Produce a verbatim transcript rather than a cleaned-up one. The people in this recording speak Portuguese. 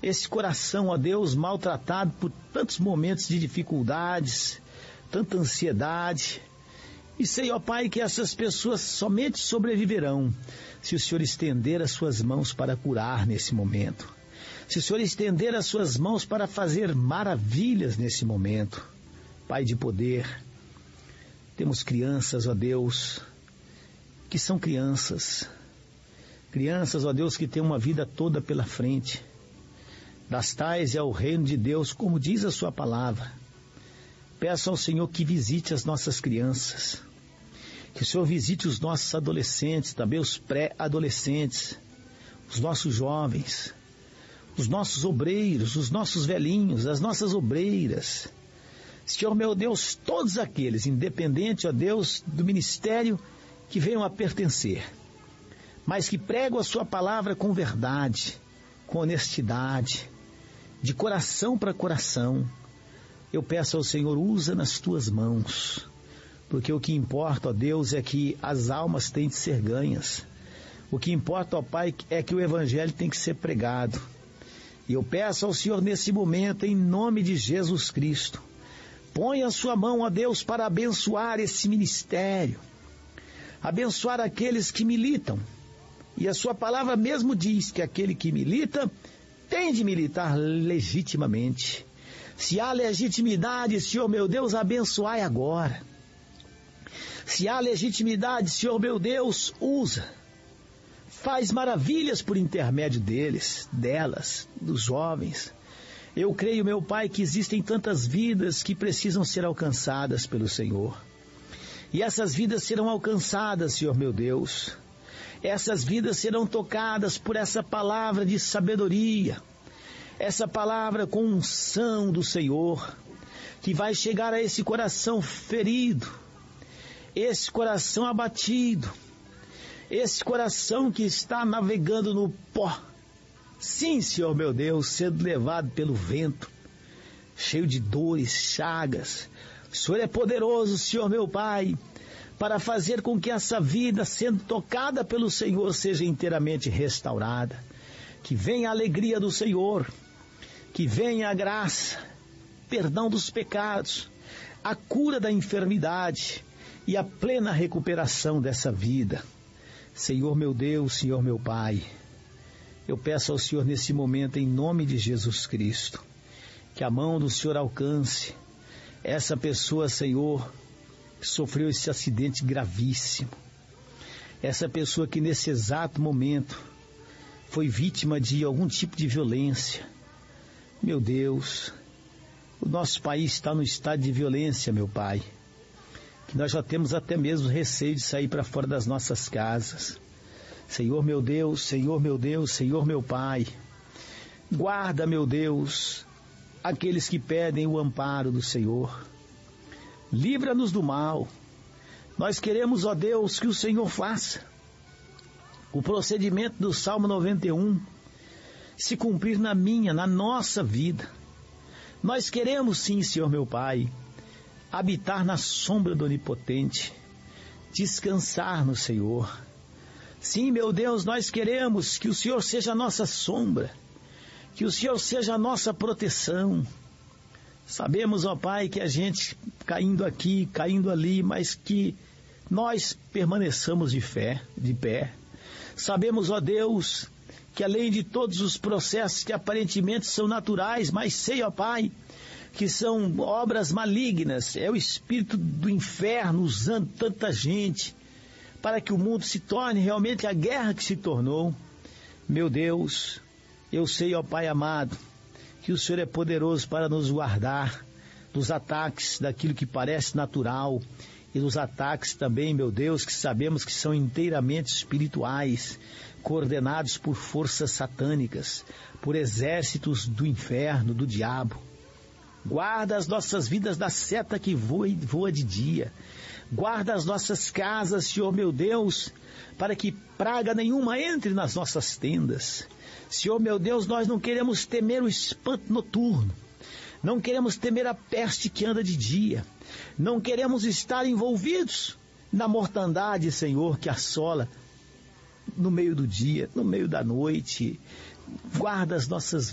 esse coração, ó Deus, maltratado por tantos momentos de dificuldades, tanta ansiedade. E sei, ó Pai, que essas pessoas somente sobreviverão se o Senhor estender as suas mãos para curar nesse momento. Se o Senhor estender as suas mãos para fazer maravilhas nesse momento. Pai de poder, temos crianças, ó Deus, que são crianças. Crianças, ó Deus, que têm uma vida toda pela frente. Das tais é o reino de Deus, como diz a sua palavra. Peço ao Senhor que visite as nossas crianças, que o Senhor visite os nossos adolescentes, também os pré-adolescentes, os nossos jovens, os nossos obreiros, os nossos velhinhos, as nossas obreiras. Senhor meu Deus, todos aqueles, independente, ó Deus, do ministério que venham a pertencer, mas que pregam a sua palavra com verdade, com honestidade, de coração para coração. Eu peço ao Senhor, usa nas tuas mãos, porque o que importa, ó Deus, é que as almas têm de ser ganhas. O que importa, ó Pai, é que o Evangelho tem que ser pregado. E eu peço ao Senhor nesse momento, em nome de Jesus Cristo, põe a sua mão, ó Deus, para abençoar esse ministério, abençoar aqueles que militam. E a sua palavra mesmo diz que aquele que milita tem de militar legitimamente. Se há legitimidade, Senhor meu Deus, abençoai agora. Se há legitimidade, Senhor meu Deus, usa. Faz maravilhas por intermédio deles, delas, dos jovens. Eu creio, meu Pai, que existem tantas vidas que precisam ser alcançadas pelo Senhor. E essas vidas serão alcançadas, Senhor meu Deus. Essas vidas serão tocadas por essa palavra de sabedoria, essa palavra com unção do Senhor, que vai chegar a esse coração ferido, esse coração abatido, esse coração que está navegando no pó. Sim, Senhor meu Deus, sendo levado pelo vento, cheio de dores, chagas. O Senhor é poderoso, Senhor meu Pai, para fazer com que essa vida, sendo tocada pelo Senhor, seja inteiramente restaurada. Que venha a alegria do Senhor, que venha a graça, perdão dos pecados, a cura da enfermidade e a plena recuperação dessa vida. Senhor meu Deus, Senhor meu Pai, eu peço ao Senhor nesse momento, em nome de Jesus Cristo, que a mão do Senhor alcance essa pessoa, Senhor, que sofreu esse acidente gravíssimo. Essa pessoa que nesse exato momento foi vítima de algum tipo de violência. Meu Deus, o nosso país está no estado de violência, meu Pai, que nós já temos até mesmo receio de sair para fora das nossas casas. Senhor meu Deus, Senhor meu Deus, Senhor meu Pai, guarda, meu Deus, aqueles que pedem o amparo do Senhor. Livra-nos do mal. Nós queremos, ó Deus, que o Senhor faça o procedimento do Salmo noventa e um se cumprir na minha, na nossa vida. Nós queremos sim, Senhor meu Pai, habitar na sombra do Onipotente, descansar no Senhor. Sim, meu Deus, nós queremos que o Senhor seja a nossa sombra, que o Senhor seja a nossa proteção. Sabemos, ó Pai, que a gente caindo aqui, caindo ali, mas que nós permaneçamos de fé, de pé. Sabemos, ó Deus, que além de todos os processos que aparentemente são naturais, mas sei, ó Pai, que são obras malignas, é o espírito do inferno usando tanta gente para que o mundo se torne realmente a guerra que se tornou. Meu Deus, eu sei, ó Pai amado, que o Senhor é poderoso para nos guardar dos ataques daquilo que parece natural e dos ataques também, meu Deus, que sabemos que são inteiramente espirituais, coordenados por forças satânicas, por exércitos do inferno, do diabo. Guarda as nossas vidas da seta que voa, voa de dia. Guarda as nossas casas, Senhor meu Deus, para que praga nenhuma entre nas nossas tendas. Senhor meu Deus, nós não queremos temer o espanto noturno, não queremos temer a peste que anda de dia, não queremos estar envolvidos na mortandade, Senhor, que assola no meio do dia, no meio da noite. Guarda as nossas